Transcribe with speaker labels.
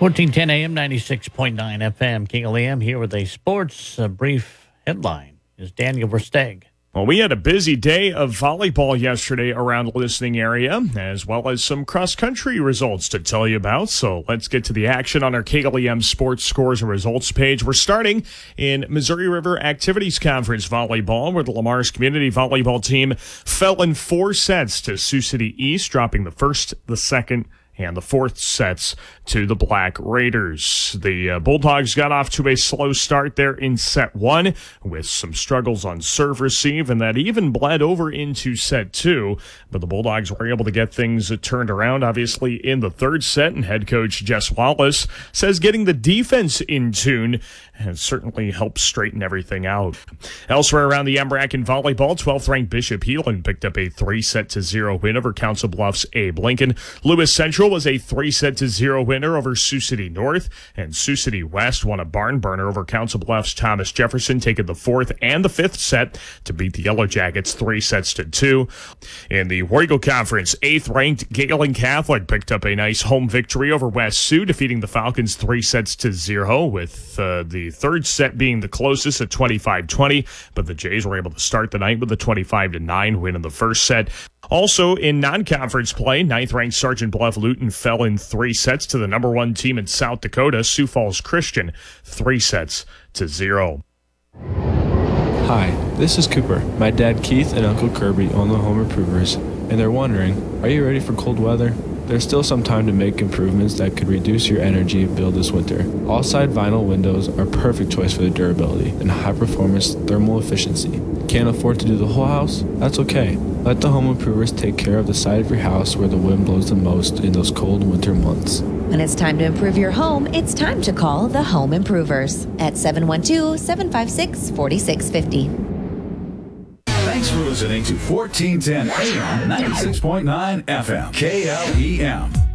Speaker 1: 1410 AM, 96.9 FM. King of Liam here with a sports brief headline. Is Daniel Versteeg.
Speaker 2: Well, we had a busy day of volleyball yesterday around the listening area, as well as some cross-country results to tell you about. So let's get to the action on our KLEM Sports Scores and Results page. We're starting in Missouri River Activities Conference volleyball, where the Lamar's Community Volleyball team fell in 4 sets to Sioux City East, dropping the first, the second, and the fourth sets to the Black Raiders. The Bulldogs got off to a slow start there in set 1 with some struggles on serve receive, and that even bled over into set 2. But the Bulldogs were able to get things turned around, obviously, in the third set, and head coach Jess Wallace says getting the defense in tune has certainly helped straighten everything out. Elsewhere around the MRAC in volleyball, 12th-ranked Bishop Heelan picked up a 3-0 win over Council Bluffs' Abe Lincoln. Lewis Central was a 3-0 winner over Sioux City North, and Sioux City West won a barn burner over Council Bluffs' Thomas Jefferson, taking the 4th and the 5th set to beat the Yellow Jackets 3-2. In the War Eagle Conference, 8th-ranked Galen Catholic picked up a nice home victory over West Sioux, defeating the Falcons 3-0, with the third set being the closest at 25-20, but the Jays were able to start the night with a 25-9 win in the first set. Also in non-conference play, 9th-ranked Sergeant Bluff Luton fell in 3 sets to the number 1 team in South Dakota, Sioux Falls Christian, 3-0.
Speaker 3: Hi, this is Cooper. My dad Keith and Uncle Kirby own the Home Improvers, and they're wondering, are you ready for cold weather? There's still some time to make improvements that could reduce your energy bill this winter. All-side vinyl windows are a perfect choice for their durability and high-performance thermal efficiency. Can't afford to do the whole house? That's okay. Let the Home Improvers take care of the side of your house where the wind blows the most in those cold winter months.
Speaker 4: When it's time to improve your home, it's time to call the Home Improvers at 712-756-4650.
Speaker 5: Thanks for listening to 1410 AM 96.9 FM KLEM.